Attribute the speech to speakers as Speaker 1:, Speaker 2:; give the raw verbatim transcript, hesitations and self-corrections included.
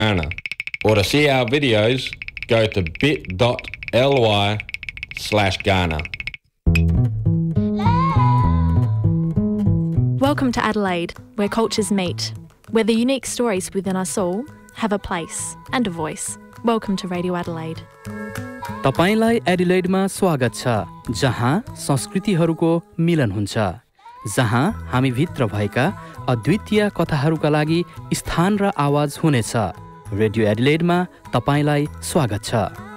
Speaker 1: Ghana. Or to see our videos, go to bit.ly slash Ghana.
Speaker 2: Welcome to Adelaide, where cultures meet, where the unique stories within us all have a place and a voice. Welcome to Radio Adelaide.
Speaker 3: तपाईलाई एडिलेडमा स्वागत छ, जहाँ संस्कृतिहरूको मिलन हुन्छ, जहाँ हामी भित्र भएका अद्वितीय कथाहरूका लागि स्थान र आवाज हुनेछ। रेडियो एडिलेडमा तपाईलाई स्वागत छ।